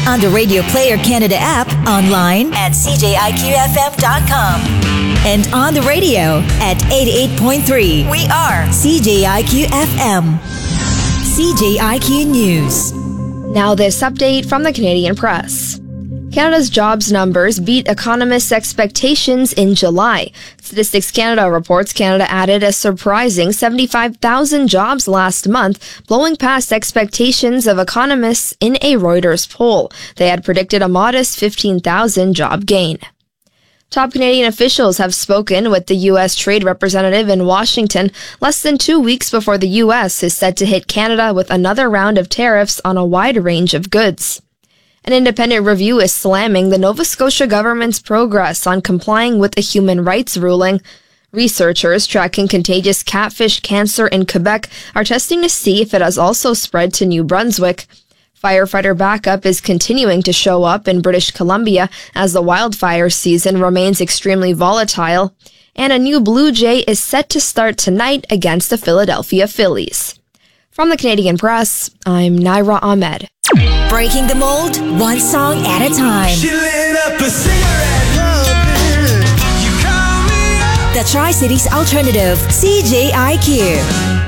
on the Radio Player Canada app, online at cjiqfm.com, and on the radio at 88.3. We are CJIQ-FM. CJIQ News. Now this update from the Canadian Press. Canada's jobs numbers beat economists' expectations in July. Statistics Canada reports Canada added a surprising 75,000 jobs last month, blowing past expectations of economists in a Reuters poll. They had predicted a modest 15,000 job gain. Top Canadian officials have spoken with the U.S. trade representative in Washington less than 2 weeks before the U.S. is set to hit Canada with another round of tariffs on a wide range of goods. An independent review is slamming the Nova Scotia government's progress on complying with a human rights ruling. Researchers tracking contagious catfish cancer in Quebec are testing to see if it has also spread to New Brunswick. Firefighter backup is continuing to show up in British Columbia as the wildfire season remains extremely volatile. And a new Blue Jay is set to start tonight against the Philadelphia Phillies. From the Canadian Press, I'm Naira Ahmed. Breaking the mold, one song at a time. She lit up a cigarette. You call me up. The Tri-Cities Alternative, CJIQ.